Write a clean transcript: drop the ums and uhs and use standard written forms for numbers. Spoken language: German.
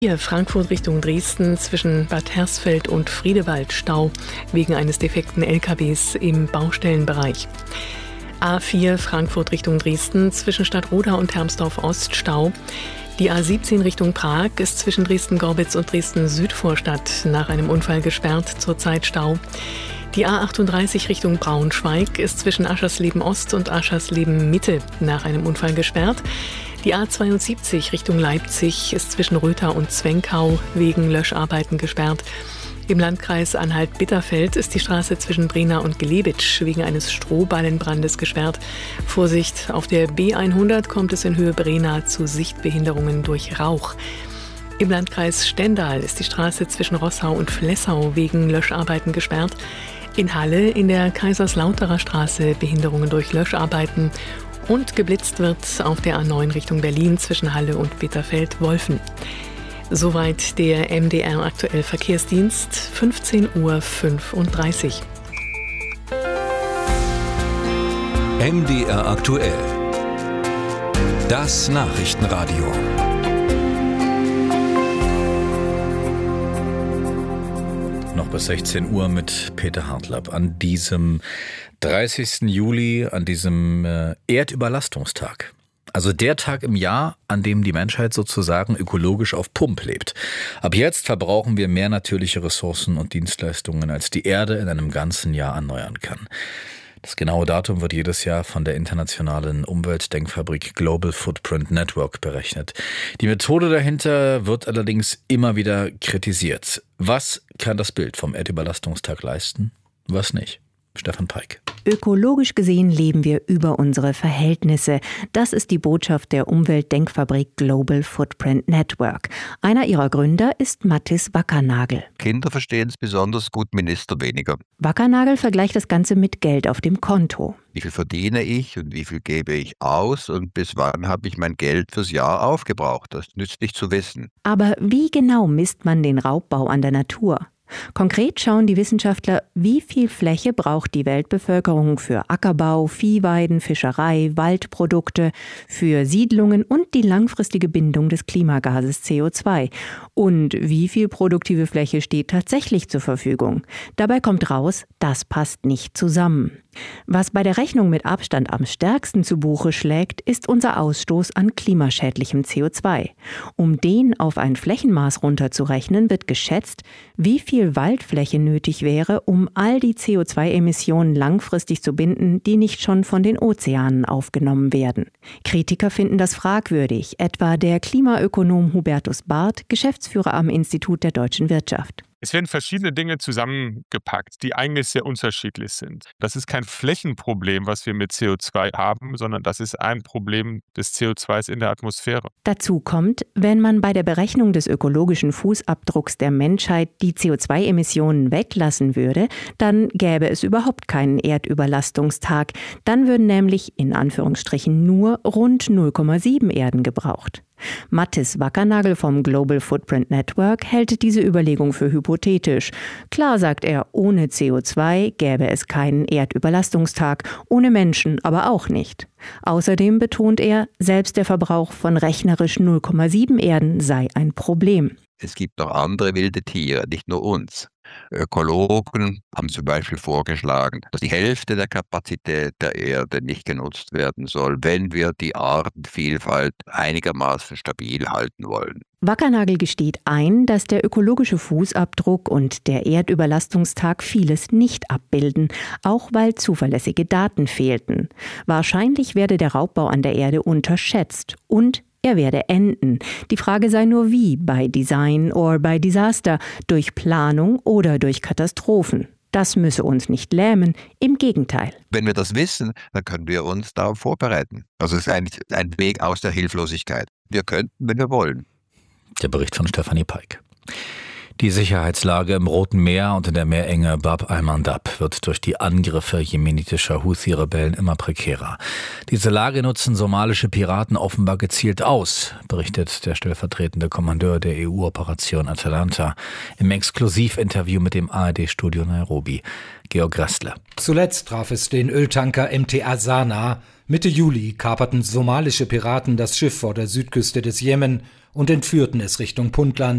Hier Frankfurt Richtung Dresden zwischen Bad Hersfeld und Friedewald Stau wegen eines defekten LKWs im Baustellenbereich. A4 Frankfurt Richtung Dresden zwischen Stadtroda und Hermsdorf Ost Stau. Die A17 Richtung Prag ist zwischen Dresden-Gorbitz und Dresden-Südvorstadt nach einem Unfall gesperrt, zurzeit Stau. Die A38 Richtung Braunschweig ist zwischen Aschersleben Ost und Aschersleben Mitte nach einem Unfall gesperrt. Die A72 Richtung Leipzig ist zwischen Rötha und Zwenkau wegen Löscharbeiten gesperrt. Im Landkreis Anhalt-Bitterfeld ist die Straße zwischen Brena und Gelebitsch wegen eines Strohballenbrandes gesperrt. Vorsicht, auf der B100 kommt es in Höhe Brena zu Sichtbehinderungen durch Rauch. Im Landkreis Stendal ist die Straße zwischen Rossau und Flessau wegen Löscharbeiten gesperrt. In Halle in der Kaiserslauterer Straße Behinderungen durch Löscharbeiten. Und geblitzt wird auf der A9 Richtung Berlin zwischen Halle und Bitterfeld-Wolfen. Soweit der MDR aktuell Verkehrsdienst, 15:35 Uhr. MDR aktuell. Das Nachrichtenradio. Noch bis 16 Uhr mit Peter Hartlapp an diesem 30. Juli, an diesem Erdüberlastungstag. Also der Tag im Jahr, an dem die Menschheit sozusagen ökologisch auf Pump lebt. Ab jetzt verbrauchen wir mehr natürliche Ressourcen und Dienstleistungen, als die Erde in einem ganzen Jahr erneuern kann. Das genaue Datum wird jedes Jahr von der internationalen Umweltdenkfabrik Global Footprint Network berechnet. Die Methode dahinter wird allerdings immer wieder kritisiert. Was kann das Bild vom Erdüberlastungstag leisten? Was nicht? Stefan Peik. Ökologisch gesehen leben wir über unsere Verhältnisse. Das ist die Botschaft der Umweltdenkfabrik Global Footprint Network. Einer ihrer Gründer ist Mattis Wackernagel. Kinder verstehen es besonders gut, Minister weniger. Wackernagel vergleicht das Ganze mit Geld auf dem Konto. Wie viel verdiene ich und wie viel gebe ich aus und bis wann habe ich mein Geld fürs Jahr aufgebraucht? Das nützt nicht zu wissen. Aber wie genau misst man den Raubbau an der Natur? Konkret schauen die Wissenschaftler, wie viel Fläche braucht die Weltbevölkerung für Ackerbau, Viehweiden, Fischerei, Waldprodukte, für Siedlungen und die langfristige Bindung des Klimagases CO2. Und wie viel produktive Fläche steht tatsächlich zur Verfügung? Dabei kommt raus, das passt nicht zusammen. Was bei der Rechnung mit Abstand am stärksten zu Buche schlägt, ist unser Ausstoß an klimaschädlichem CO2. Um den auf ein Flächenmaß runterzurechnen, wird geschätzt, wie viel Waldfläche nötig wäre, um all die CO2-Emissionen langfristig zu binden, die nicht schon von den Ozeanen aufgenommen werden. Kritiker finden das fragwürdig, etwa der Klimaökonom Hubertus Barth, Geschäftsführer am Institut der Deutschen Wirtschaft. Es werden verschiedene Dinge zusammengepackt, die eigentlich sehr unterschiedlich sind. Das ist kein Flächenproblem, was wir mit CO2 haben, sondern das ist ein Problem des CO2s in der Atmosphäre. Dazu kommt, wenn man bei der Berechnung des ökologischen Fußabdrucks der Menschheit die CO2-Emissionen weglassen würde, dann gäbe es überhaupt keinen Erdüberlastungstag. Dann würden nämlich in Anführungsstrichen nur rund 0,7 Erden gebraucht. Mattis Wackernagel vom Global Footprint Network hält diese Überlegung für hypothetisch. Klar, sagt er, ohne CO2 gäbe es keinen Erdüberlastungstag, ohne Menschen aber auch nicht. Außerdem betont er, selbst der Verbrauch von rechnerisch 0,7 Erden sei ein Problem. Es gibt noch andere wilde Tiere, nicht nur uns. Ökologen haben zum Beispiel vorgeschlagen, dass die Hälfte der Kapazität der Erde nicht genutzt werden soll, wenn wir die Artenvielfalt einigermaßen stabil halten wollen. Wackernagel gesteht ein, dass der ökologische Fußabdruck und der Erdüberlastungstag vieles nicht abbilden, auch weil zuverlässige Daten fehlten. Wahrscheinlich werde der Raubbau an der Erde unterschätzt und er werde enden. Die Frage sei nur wie, bei Design oder bei Disaster, durch Planung oder durch Katastrophen. Das müsse uns nicht lähmen, im Gegenteil. Wenn wir das wissen, dann können wir uns darauf vorbereiten. Also es ist eigentlich ein Weg aus der Hilflosigkeit. Wir könnten, wenn wir wollen. Der Bericht von Stefanie Peik. Die Sicherheitslage im Roten Meer und in der Meerenge Bab al-Mandab wird durch die Angriffe jemenitischer Houthi-Rebellen immer prekärer. Diese Lage nutzen somalische Piraten offenbar gezielt aus, berichtet der stellvertretende Kommandeur der EU-Operation Atalanta im Exklusivinterview mit dem ARD-Studio Nairobi, Georg Restler. Zuletzt traf es den Öltanker MT Asana. Mitte Juli kaperten somalische Piraten das Schiff vor der Südküste des Jemen und entführten es Richtung Puntland